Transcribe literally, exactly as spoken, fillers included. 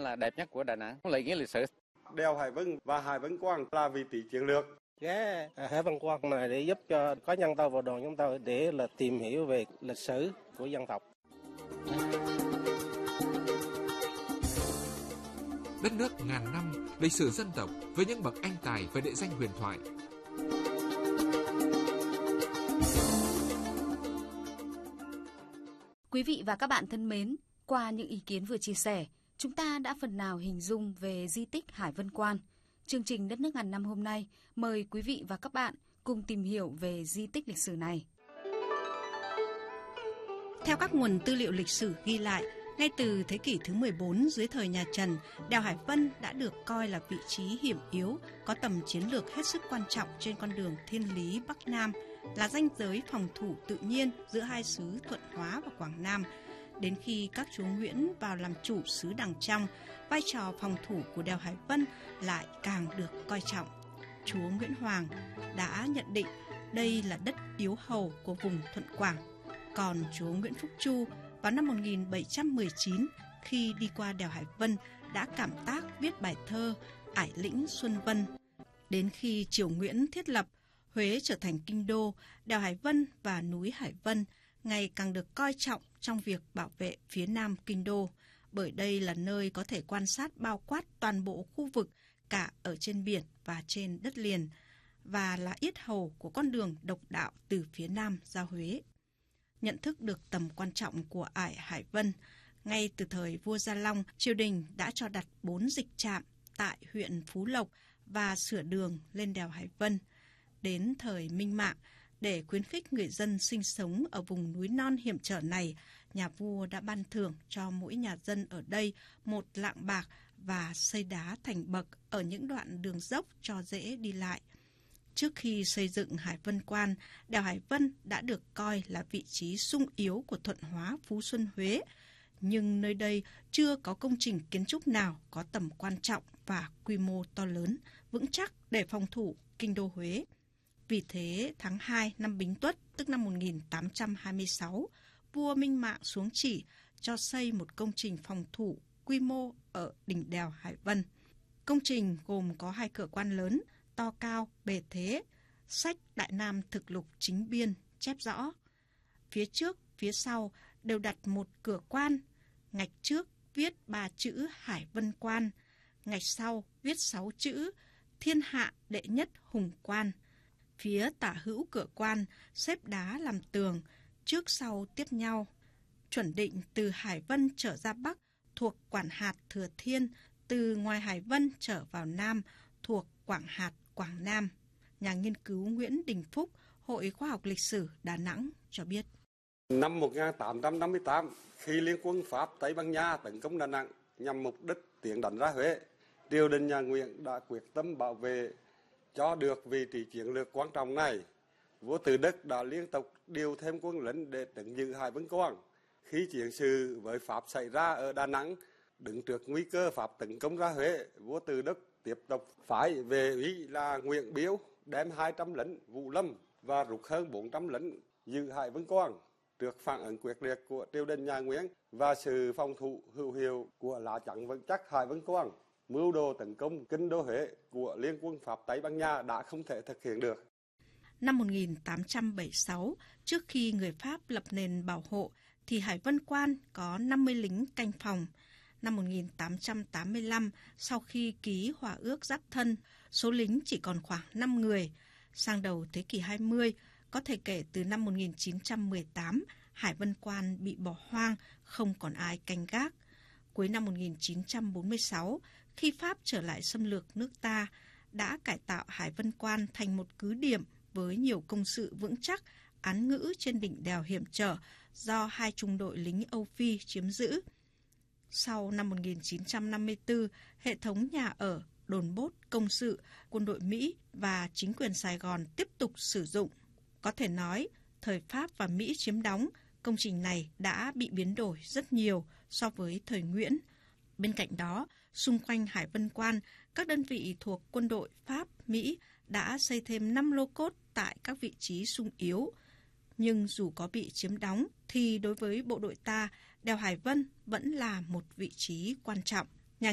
là đẹp nhất của Đà Nẵng, có ý nghĩa lịch sử. Đèo Hải Vân và Hải Vân Quan là vị trí chiến lược. Ghé Hải Vân Quan này để giúp cho cá nhân tôi và đoàn chúng tôi để là tìm hiểu về lịch sử của dân tộc. Đất nước ngàn năm, lịch sử dân tộc với những bậc anh tài và địa danh huyền thoại. Quý vị và các bạn thân mến, qua những ý kiến vừa chia sẻ, chúng ta đã phần nào hình dung về di tích Hải Vân Quan. Chương trình Đất nước ngàn năm hôm nay mời quý vị và các bạn cùng tìm hiểu về di tích lịch sử này. Theo các nguồn tư liệu lịch sử ghi lại, ngay từ thế kỷ thứ mười bốn dưới thời nhà Trần, đèo Hải Vân đã được coi là vị trí hiểm yếu, có tầm chiến lược hết sức quan trọng trên con đường thiên lý Bắc Nam, là ranh giới phòng thủ tự nhiên giữa hai xứ Thuận Hóa và Quảng Nam. Đến khi các chúa Nguyễn vào làm chủ xứ Đằng Trong, vai trò phòng thủ của đèo Hải Vân lại càng được coi trọng. Chúa Nguyễn Hoàng đã nhận định đây là đất yếu hầu của vùng Thuận Quảng. Còn chúa Nguyễn Phúc Chu vào năm một nghìn bảy trăm mười chín, khi đi qua đèo Hải Vân, đã cảm tác viết bài thơ Ải Lĩnh Xuân Vân. Đến khi triều Nguyễn thiết lập, Huế trở thành kinh đô, đèo Hải Vân và núi Hải Vân ngày càng được coi trọng trong việc bảo vệ phía nam kinh đô, bởi đây là nơi có thể quan sát bao quát toàn bộ khu vực cả ở trên biển và trên đất liền, và là yết hầu của con đường độc đạo từ phía nam ra Huế. Nhận thức được tầm quan trọng của ải Hải Vân, ngay từ thời vua Gia Long, triều đình đã cho đặt bốn dịch trạm tại huyện Phú Lộc và sửa đường lên đèo Hải Vân. Đến thời Minh Mạng, để khuyến khích người dân sinh sống ở vùng núi non hiểm trở này, nhà vua đã ban thưởng cho mỗi nhà dân ở đây một lạng bạc và xây đá thành bậc ở những đoạn đường dốc cho dễ đi lại. Trước khi xây dựng Hải Vân Quan, đèo Hải Vân đã được coi là vị trí sung yếu của Thuận Hóa, Phú Xuân, Huế. Nhưng nơi đây chưa có công trình kiến trúc nào có tầm quan trọng và quy mô to lớn, vững chắc để phòng thủ kinh đô Huế. Vì thế, tháng hai năm Bính Tuất, tức năm một nghìn tám trăm hai mươi sáu, vua Minh Mạng xuống chỉ cho xây một công trình phòng thủ quy mô ở đỉnh đèo Hải Vân. Công trình gồm có hai cửa quan lớn, to cao, bề thế, sách Đại Nam Thực Lục Chính Biên chép rõ. Phía trước, phía sau đều đặt một cửa quan, ngạch trước viết ba chữ Hải Vân Quan, ngạch sau viết sáu chữ Thiên Hạ Đệ Nhất Hùng Quan. Phía tả hữu cửa quan xếp đá làm tường, trước sau tiếp nhau. Chuẩn định từ Hải Vân trở ra Bắc thuộc quản hạt Thừa Thiên, từ ngoài Hải Vân trở vào Nam thuộc Quảng hạt Quảng Nam. Nhà nghiên cứu Nguyễn Đình Phúc, Hội Khoa học Lịch sử Đà Nẵng cho biết. Năm một nghìn tám trăm năm mươi tám, khi Liên quân Pháp Tây Ban Nha tấn công Đà Nẵng nhằm mục đích tiến đánh ra Huế, triều đình nhà Nguyễn đã quyết tâm bảo vệ cho được vị trí chiến lược quan trọng này. Vua Tự Đức đã liên tục điều thêm quân lính để trấn giữ Hải Vân Quan. Khi chiến sự với Pháp xảy ra ở Đà Nẵng, đứng trước nguy cơ Pháp tấn công ra Huế, vua Tự Đức tiếp tục phái về úy là Nguyễn Biếu đem hai trăm lính Vũ Lâm và rút hơn bốn trăm lính giữ Hải Vân Quan. Trước phản ứng quyết liệt của triều đình nhà Nguyễn và sự phòng thủ hữu hiệu của lá chắn vững chắc Hải Vân Quan, mưu đồ tấn công kinh đô Huế của Liên quân Pháp Tây Ban Nha đã không thể thực hiện được. Năm một nghìn tám trăm bảy mươi sáu, trước khi người Pháp lập nền bảo hộ, thì Hải Vân Quan có năm mươi lính canh phòng. Năm một nghìn tám trăm tám mươi lăm, sau khi ký Hòa ước Giáp Thân, số lính chỉ còn khoảng năm người. Sang đầu thế kỷ hai mươi, có thể kể từ năm một nghìn chín trăm mười tám, Hải Vân Quan bị bỏ hoang, không còn ai canh gác. Cuối năm một nghìn chín trăm bốn mươi sáu, khi Pháp trở lại xâm lược nước ta, đã cải tạo Hải Vân Quan thành một cứ điểm với nhiều công sự vững chắc, án ngữ trên đỉnh đèo hiểm trở do hai trung đội lính Âu Phi chiếm giữ. Sau năm một nghìn chín trăm năm mươi tư, hệ thống nhà ở, đồn bốt, công sự, quân đội Mỹ và chính quyền Sài Gòn tiếp tục sử dụng. Có thể nói, thời Pháp và Mỹ chiếm đóng, công trình này đã bị biến đổi rất nhiều so với thời Nguyễn. Bên cạnh đó, xung quanh Hải Vân Quan, các đơn vị thuộc quân đội Pháp, Mỹ đã xây thêm năm lô cốt tại các vị trí sung yếu. Nhưng dù có bị chiếm đóng, thì đối với bộ đội ta, đèo Hải Vân vẫn là một vị trí quan trọng.